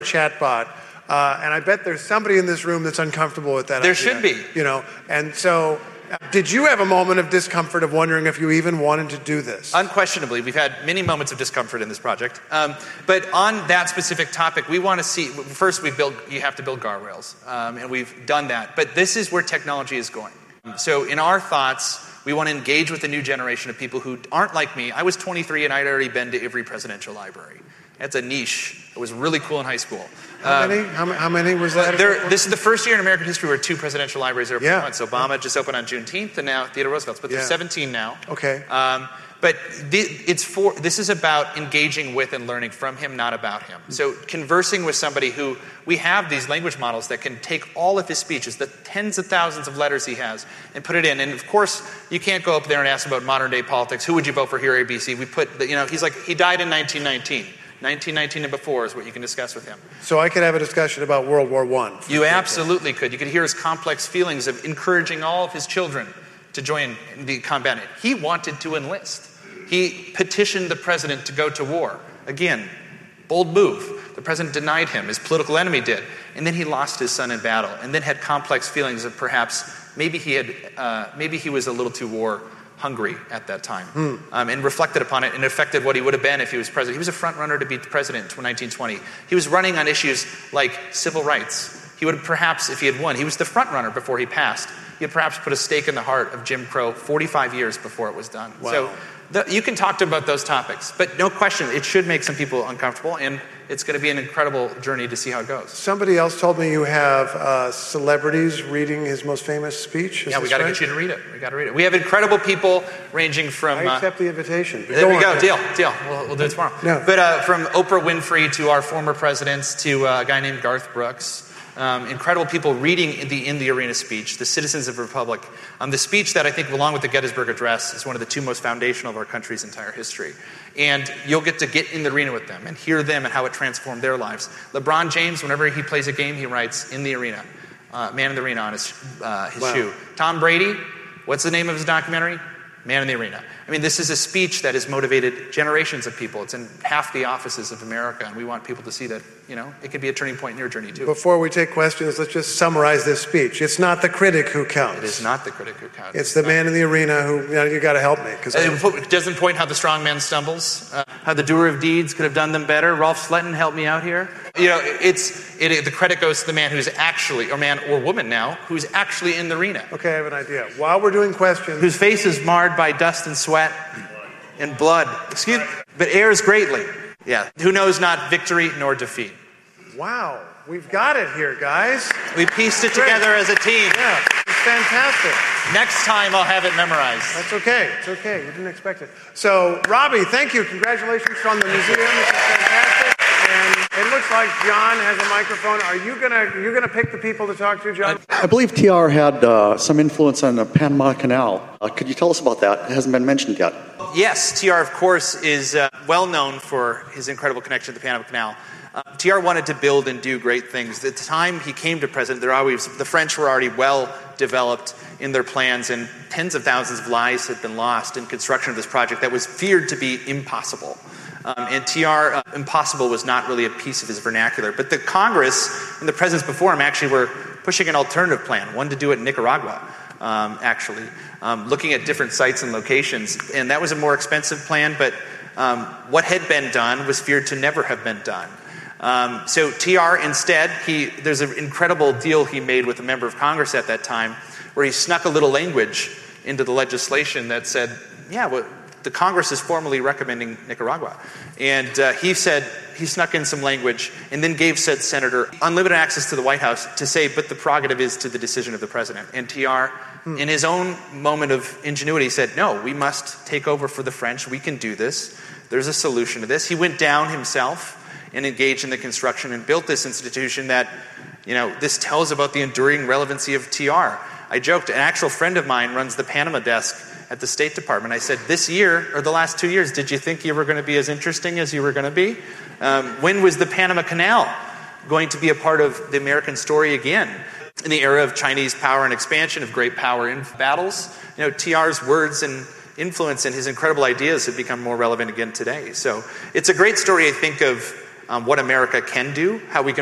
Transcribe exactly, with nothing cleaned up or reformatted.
chatbot. Uh, and I bet there's somebody in this room that's uncomfortable with that There idea, should be. You know, and so uh, did you have a moment of discomfort of wondering if you even wanted to do this? Unquestionably. We've had many moments of discomfort in this project. Um, but on that specific topic, we want to see, first we build, you have to build guardrails. Um, and we've done that. But this is where technology is going. So in our thoughts, we want to engage with the new generation of people who aren't like me. I was twenty-three and I'd already been to every presidential library. That's a niche. It was really cool in high school. How many? How, how many was that? There, this is the first year in American history where two presidential libraries are open yeah. at once. Obama just opened on Juneteenth, and now Theodore Roosevelt's. But there's yeah. seventeen now. Okay. Um, but th- it's for this is about engaging with and learning from him, not about him. So conversing with somebody who we have these language models that can take all of his speeches, the tens of thousands of letters he has, and put it in. And of course, you can't go up there and ask about modern day politics. Who would you vote for here? A B C. We put the, you know he's like he died in nineteen nineteen. nineteen nineteen and before is what you can discuss with him. So I could have a discussion about World War One. You absolutely could. You could hear his complex feelings of encouraging all of his children to join the combat. He wanted to enlist. He petitioned the president to go to war. Again, bold move. The president denied him. His political enemy did. And then he lost his son in battle and then had complex feelings of perhaps maybe he had, uh, maybe he was a little too war hungry at that time, hmm. um, and reflected upon it and affected what he would have been if he was president. He was a front runner to be president in nineteen twenty. He was running on issues like civil rights. He would perhaps, if he had won, he was the front runner before he passed. He had perhaps put a stake in the heart of Jim Crow forty-five years before it was done. Wow. So the, you can talk to him about those topics, but no question, it should make some people uncomfortable, and it's going to be an incredible journey to see how it goes. Somebody else told me you have uh, celebrities reading his most famous speech. Is yeah, we got to right? get you to read it. We got to read it. We have incredible people ranging from. I accept uh, the invitation. There go we go. On. Deal. Deal. We'll, we'll do it tomorrow. No. But uh, from Oprah Winfrey to our former presidents to uh, a guy named Garth Brooks. Um, incredible people reading in the in the arena speech, the citizens of the Republic. Um, the speech that I think, along with the Gettysburg Address, is one of the two most foundational of our country's entire history. And you'll get to get in the arena with them and hear them and how it transformed their lives. LeBron James, whenever he plays a game, he writes "in the arena," uh, "man in the arena" on his uh, his wow. shoe. Tom Brady, what's the name of his documentary? Man in the Arena. I mean, this is a speech that has motivated generations of people. It's in half the offices of America, and we want people to see that, you know, it could be a turning point in your journey, too. Before we take questions, let's just summarize this speech. It's not the critic who counts. It is not the critic who counts. It's the man in the arena who, you know, you got to help me. Cause it doesn't point how the strong man stumbles, uh, how the doer of deeds could have done them better. Rolf Sletton, help me out here. You know, it's it, the credit goes to the man who's actually, or man or woman now, who's actually in the arena. Okay, I have an idea. While we're doing questions... Whose face is marred by dust and sweat and blood. Excuse me, but errs greatly. Yeah. Who knows not victory nor defeat. Wow. We've got it here, guys. We pieced it together as a team. Yeah, it's fantastic. Next time I'll have it memorized. That's okay. It's okay. You didn't expect it. So, Robbie, thank you. Congratulations from the museum. This is fantastic. And it looks like John has a microphone. Are you gonna you gonna pick the people to talk to, John? I believe T R had uh, some influence on the Panama Canal. Uh, could you tell us about that? It hasn't been mentioned yet. Yes, T R, of course, is uh, well known for his incredible connection to the Panama Canal. Uh, T R wanted to build and do great things. At the time he came to president, there always the French were already well developed in their plans, and tens of thousands of lives had been lost in construction of this project that was feared to be impossible. Um, and T R, uh, impossible was not really a piece of his vernacular. But the Congress and the presidents before him actually were pushing an alternative plan, one to do it in Nicaragua, um, actually, um, looking at different sites and locations. And that was a more expensive plan, but um, what had been done was feared to never have been done. Um, so T R instead, he there's an incredible deal he made with a member of Congress at that time where he snuck a little language into the legislation that said, yeah, well, the Congress is formally recommending Nicaragua. And uh, he said, he snuck in some language and then gave said senator unlimited access to the White House to say, but the prerogative is to the decision of the president. And T R, hmm. in his own moment of ingenuity, said, no, we must take over for the French. We can do this. There's a solution to this. He went down himself and engaged in the construction and built this institution that, you know, this tells about the enduring relevancy of T R. I joked, an actual friend of mine runs the Panama desk at the State Department. I said, this year, or the last two years, did you think you were going to be as interesting as you were going to be? Um, when was the Panama Canal going to be a part of the American story again? In the era of Chinese power and expansion, of great power in battles, you know, T R's words and influence and his incredible ideas have become more relevant again today. So it's a great story, I think, of um, what America can do, how we can